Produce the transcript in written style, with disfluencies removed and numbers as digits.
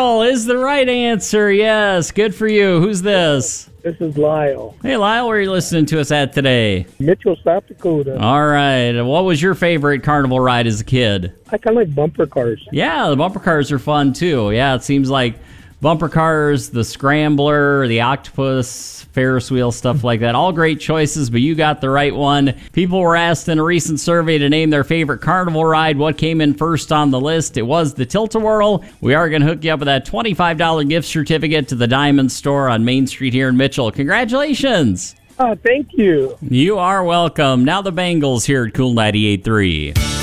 Whirl is the right answer. Yes, good for you. Who's this? This is Lyle. Hey, Lyle, where are you listening to us at today? Mitchell, South Dakota. All right. What was your favorite carnival ride as a kid? I kind of like bumper cars. Yeah, the bumper cars are fun, too. Yeah, it seems like bumper cars, the Scrambler, the Octopus, Ferris wheel, stuff like that. All great choices, but you got the right one. People were asked in a recent survey to name their favorite carnival ride. What came in first on the list? It was the Tilt-A-Whirl. We are going to hook you up with that $25 gift certificate to the Diamond Store on Main Street here in Mitchell. Congratulations. Thank you. You are welcome. Now the Bengals here at Cool 98.3.